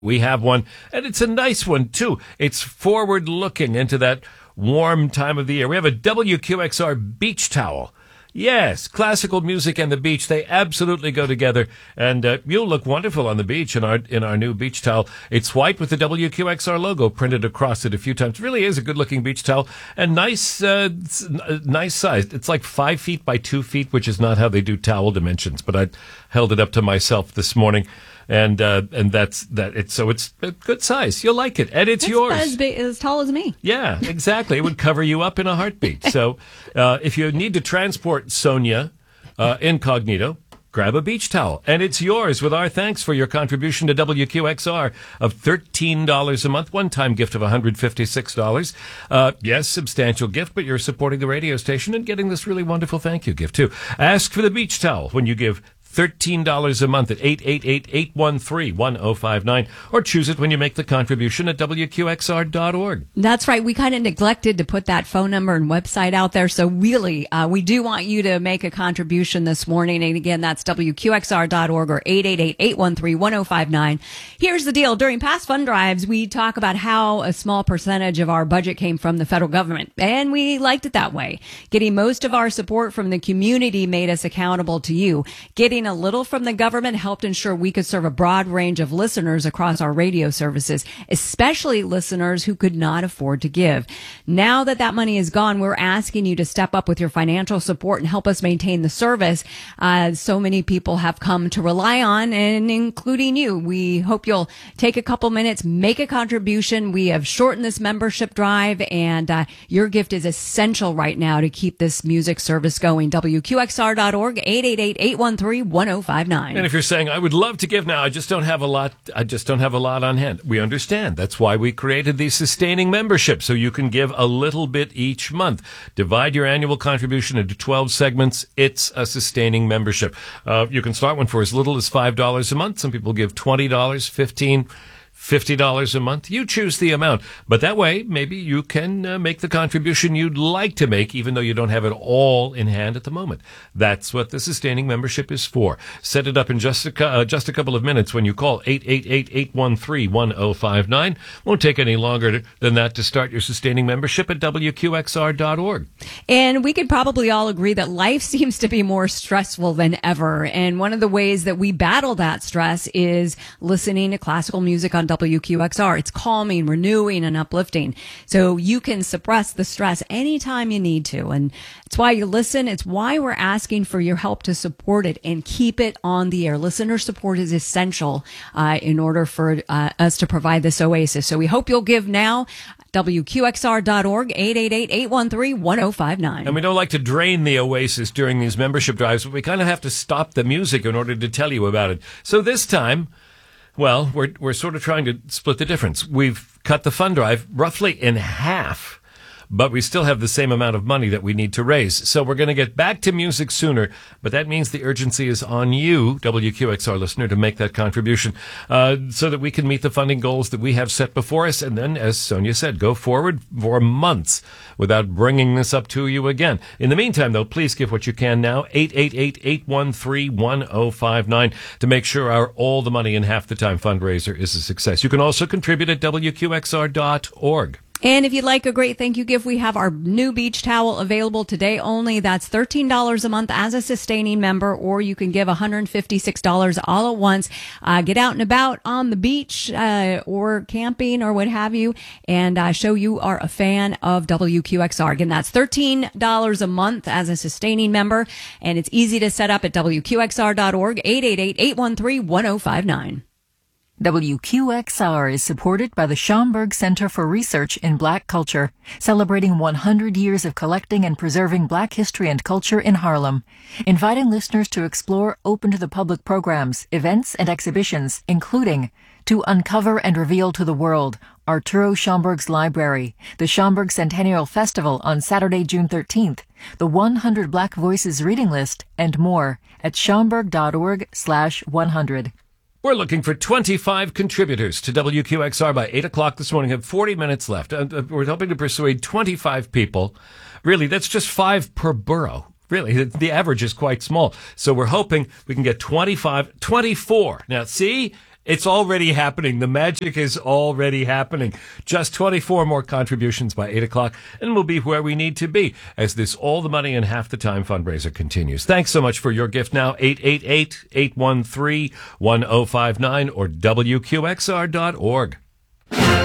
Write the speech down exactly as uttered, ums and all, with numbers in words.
We have one, and it's a nice one, too. It's forward-looking into that warm time of the year. We have a W Q X R beach towel. Yes, classical music and the beach, they absolutely go together, and uh, you'll look wonderful on the beach in our in our new beach towel. It's white with the W Q X R logo printed across it a few times. It really is a good-looking beach towel, and nice uh, nice size. It's like five feet by two feet, which is not how they do towel dimensions, but I held it up to myself this morning. And uh, and that's that. It's so it's a good size. You'll like it, and it's That's yours. As big, as tall as me. Yeah, exactly. It would cover you up in a heartbeat. So, uh, if you need to transport Sonia uh, incognito, grab a beach towel, and it's yours. With our thanks for your contribution to W Q X R of thirteen dollars a month, one-time gift of one hundred fifty-six dollars. Uh, yes, substantial gift, but you're supporting the radio station and getting this really wonderful thank you gift too. Ask for the beach towel when you give thirteen dollars a month at eight eight eight, eight one three, one oh five nine, or choose it when you make the contribution at W Q X R dot org. That's right. We kind of neglected to put that phone number and website out there. So really, uh, we do want you to make a contribution this morning. And again, that's W Q X R dot org or eight eight eight, eight one three, one oh five nine. Here's the deal. During past fund drives, we talk about how a small percentage of our budget came from the federal government. And we liked it that way. Getting most of our support from the community made us accountable to you. Getting a little from the government helped ensure we could serve a broad range of listeners across our radio services, especially listeners who could not afford to give. Now that that money is gone, we're asking you to step up with your financial support and help us maintain the service uh, so many people have come to rely on, and including you. We hope you'll take a couple minutes, make a contribution. We have shortened this membership drive, and uh, your gift is essential right now to keep this music service going. W Q X R dot org, eight eight eight, eight one three, one oh five nine. And if you're saying, I would love to give now, I just don't have a lot, I just don't have a lot on hand. We understand. That's why we created the sustaining membership, so you can give a little bit each month. Divide your annual contribution into twelve segments. It's a sustaining membership. Uh, you can start one for as little as five dollars a month. Some people give twenty dollars, fifteen dollars, fifty dollars a month. You choose the amount. But that way, maybe you can uh, make the contribution you'd like to make, even though you don't have it all in hand at the moment. That's what the sustaining membership is for. Set it up in just a, uh, just a couple of minutes when you call eight eight eight, eight one three, one oh five nine. Won't take any longer to, than that to start your sustaining membership at W Q X R dot org. And we could probably all agree that life seems to be more stressful than ever. And one of the ways that we battle that stress is listening to classical music on W Q X R. It's calming, renewing, and uplifting. So you can suppress the stress anytime you need to. And it's why you listen. It's why we're asking for your help to support it and keep it on the air. Listener support is essential uh, in order for uh, us to provide this oasis. So we hope you'll give now. W Q X R dot org, eight eight eight, eight one three, one oh five nine. And we don't like to drain the oasis during these membership drives, but we kind of have to stop the music in order to tell you about it. So this time, well, we're we're sort of trying to split the difference. We've cut the fund drive roughly in half, but we still have the same amount of money that we need to raise. So we're going to get back to music sooner, but that means the urgency is on you, W Q X R listener, to make that contribution uh, so that we can meet the funding goals that we have set before us. And then, as Sonia said, go forward for months without bringing this up to you again. In the meantime, though, please give what you can now, eight eight eight, eight one three, one oh five nine, to make sure our All the Money in Half the Time fundraiser is a success. You can also contribute at W Q X R dot org. And if you'd like a great thank you gift, we have our new beach towel available today only. That's thirteen dollars a month as a sustaining member, or you can give one hundred fifty-six dollars all at once. Uh, get out and about on the beach uh, or camping or what have you, and uh, show you are a fan of W Q X R. Again, that's thirteen dollars a month as a sustaining member, and it's easy to set up at W Q X R dot org, eight eight eight, eight one three, one oh five nine. W Q X R is supported by the Schomburg Center for Research in Black Culture, celebrating one hundred years of collecting and preserving Black history and culture in Harlem, inviting listeners to explore open-to-the-public programs, events, and exhibitions, including To Uncover and Reveal to the World, Arturo Schomburg's Library, the Schomburg Centennial Festival on Saturday, June thirteenth, the one hundred Black Voices Reading List, and more at schomburg dot org slash one hundred. We're looking for twenty-five contributors to W Q X R by eight o'clock this morning. We have forty minutes left. Uh, we're hoping to persuade twenty-five people. Really, that's just five per borough. Really, the average is quite small. So we're hoping we can get twenty-five, twenty-four. Now, see, It's already happening. The magic is already happening. Just twenty-four more contributions by eight o'clock, and we'll be where we need to be as this All the Money in Half the Time fundraiser continues. Thanks so much for your gift now. eight eight eight, eight one three, one oh five nine or W Q X R dot org.